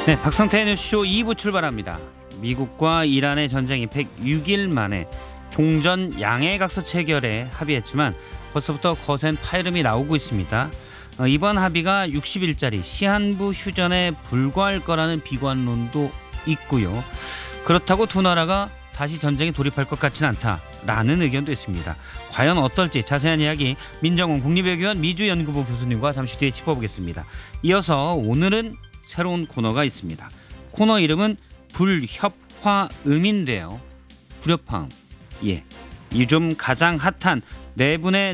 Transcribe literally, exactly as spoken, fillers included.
네, 박성태의 뉴스쇼 이 부 출발합니다. 미국과 이란의 전쟁이 백육 일 만에 종전 양해각서 체결에 합의했지만 벌써부터 거센 파열음이 나오고 있습니다. 어, 이번 합의가 육십 일짜리 시한부 휴전에 불과할 거라는 비관론도 있고요. 그렇다고 두 나라가 다시 전쟁에 돌입할 것 같지는 않다라는 의견도 있습니다. 과연 어떨지 자세한 이야기 민정원 국립외교원 미주연구부 교수님과 잠시 뒤에 짚어보겠습니다. 이어서 오늘은 새로운 코너가 있습니다. 코너 이름은 불협화음인데요. 불협화음. 예. 요즘 가장 핫한 네 분의